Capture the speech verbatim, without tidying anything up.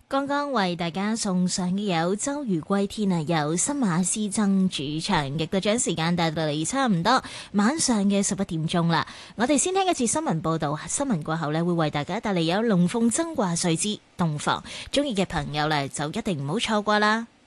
剛剛為大家送上嘅有周瑜歸天啊，由新馬師曾主唱嘅，個獎時間帶到嚟差唔多晚上嘅十一點鐘啦。我哋先聽一次新聞報道，新聞過後呢，會為大家帶嚟有龍鳳爭掛穗之洞房，中意嘅朋友呢，就一定唔好錯過啦。